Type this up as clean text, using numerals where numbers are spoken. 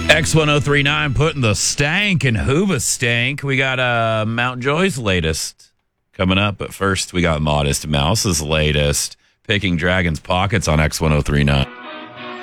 X1039 putting the stank in Hooba stank. We got Mount Joy's latest coming up, but first we got Modest Mouse's latest, Picking Dragon's Pockets on X1039.